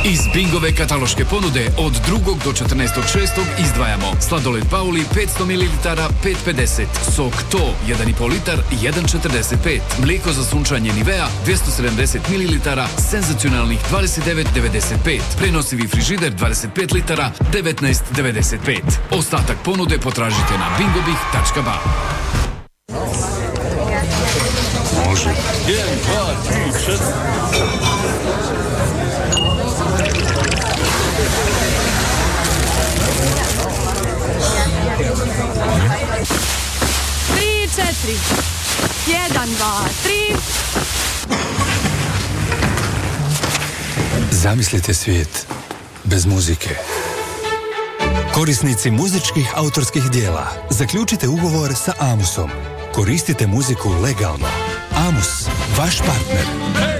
Iz Bingove kataloške ponude od 2. do 14.6. izdvajamo sladoled Pauli 500 ml 5,50, sok To 1,5 litar 1,45, mlijeko za sunčanje Nivea 270 ml senzacionalnih 29,95, prenosivi frižider 25 litara 19,95. Ostatak ponude potražite na bingobih.ba. Može. 1, 2, 3, 4. Tri, četiri. 1, 2, 3. Zamislite svijet bez muzike. Korisnici muzičkih autorskih dijela, zaključite ugovor sa Amusom. Koristite muziku legalno. Amus, vaš partner.